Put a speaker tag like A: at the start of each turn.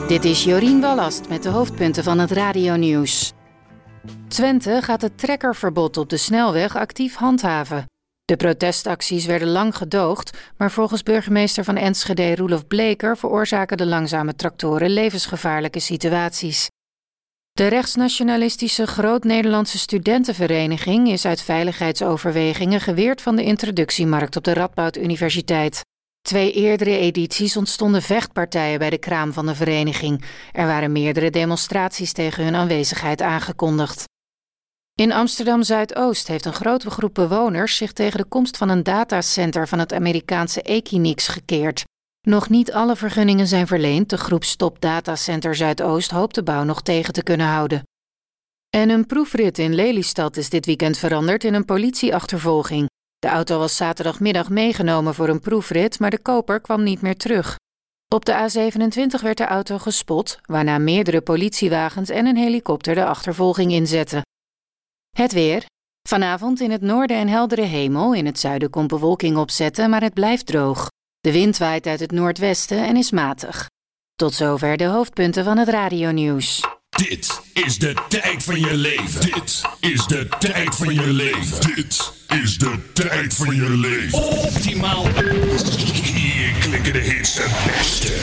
A: Dit is Jorien Wallast met de hoofdpunten van het radionieuws. Twente gaat het trekkerverbod op de snelweg actief handhaven. De protestacties werden lang gedoogd, maar volgens burgemeester van Enschede Roelof Bleker veroorzaken de langzame tractoren levensgevaarlijke situaties. De rechtsnationalistische Groot-Nederlandse Studentenvereniging is uit veiligheidsoverwegingen geweerd van de introductiemarkt op de Radboud Universiteit. 2 eerdere edities ontstonden vechtpartijen bij de kraam van de vereniging. Er waren meerdere demonstraties tegen hun aanwezigheid aangekondigd. In Amsterdam-Zuidoost heeft een grote groep bewoners zich tegen de komst van een datacenter van het Amerikaanse Equinix gekeerd. Nog niet alle vergunningen zijn verleend. De groep Stop Datacenter Zuidoost hoopt de bouw nog tegen te kunnen houden. En een proefrit in Lelystad is dit weekend veranderd in een politieachtervolging. De auto was zaterdagmiddag meegenomen voor een proefrit, maar de koper kwam niet meer terug. Op de A27 werd de auto gespot, waarna meerdere politiewagens en een helikopter de achtervolging inzetten. Het weer. Vanavond in het noorden en heldere hemel. In het zuiden komt bewolking opzetten, maar het blijft droog. De wind waait uit het noordwesten en is matig. Tot zover de hoofdpunten van het radionieuws.
B: Dit is de tijd van je leven. Dit is de tijd van je leven. Dit is de tijd van je leven. Optimaal. Hier klikken de hits het beste.